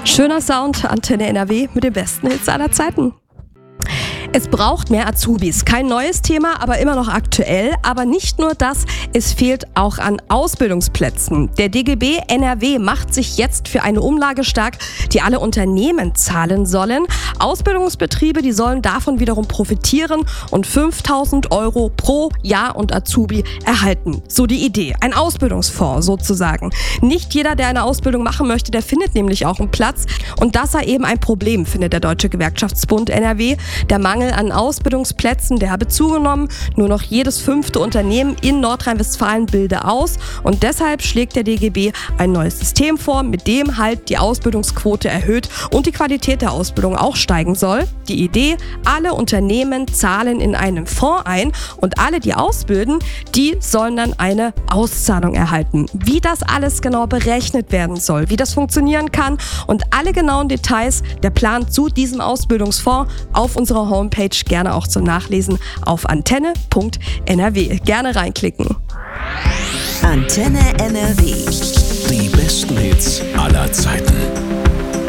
Schöner Sound, Antenne NRW mit den besten Hits aller Zeiten. Es braucht mehr Azubis. Kein neues Thema, aber immer noch aktuell. Aber nicht nur das, es fehlt auch an Ausbildungsplätzen. Der DGB NRW macht sich jetzt für eine Umlage stark, die alle Unternehmen zahlen sollen. Ausbildungsbetriebe, die sollen davon wiederum profitieren und 5.000 € pro Jahr und Azubi erhalten. So die Idee. Ein Ausbildungsfonds sozusagen. Nicht jeder, der eine Ausbildung machen möchte, der findet nämlich auch einen Platz. Und das sei eben ein Problem, findet der Deutsche Gewerkschaftsbund NRW. Der Mangel an Ausbildungsplätzen, der habe zugenommen. Nur noch jedes 5. Unternehmen in Nordrhein-Westfalen bilde aus. Und deshalb schlägt der DGB ein neues System vor, mit dem halt die Ausbildungsquote erhöht und die Qualität der Ausbildung auch steigen soll. Die Idee, alle Unternehmen zahlen in einen Fonds ein und alle, die ausbilden, die sollen dann eine Auszahlung erhalten. Wie das alles genau berechnet werden soll, wie das funktionieren kann und alle genauen Details, der Plan zu diesem Ausbildungsfonds auf unserer Homepage gerne auch zum Nachlesen auf antenne.nrw. Gerne reinklicken. Antenne NRW. Die besten Hits aller Zeiten.